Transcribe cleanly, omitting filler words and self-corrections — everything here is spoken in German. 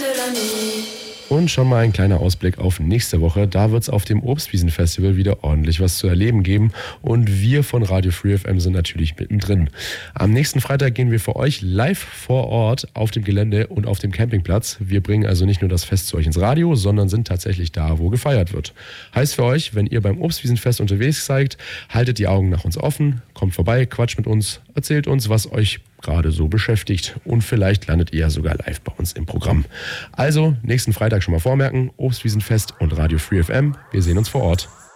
Und schon mal ein kleiner Ausblick auf nächste Woche. Da wird es auf dem Obstwiesenfestival wieder ordentlich was zu erleben geben. Und wir von Radio Free FM sind natürlich mittendrin. Am nächsten Freitag gehen wir für euch live vor Ort auf dem Gelände und auf dem Campingplatz. Wir bringen also nicht nur das Fest zu euch ins Radio, sondern sind tatsächlich da, wo gefeiert wird. Heißt für euch, wenn ihr beim Obstwiesenfest unterwegs seid, haltet die Augen nach uns offen, kommt vorbei, quatscht mit uns, erzählt uns, was euch gerade so beschäftigt und vielleicht landet ihr ja sogar live bei uns im Programm. Also nächsten Freitag schon mal vormerken, Obstwiesenfest und Radio Free FM. Wir sehen uns vor Ort.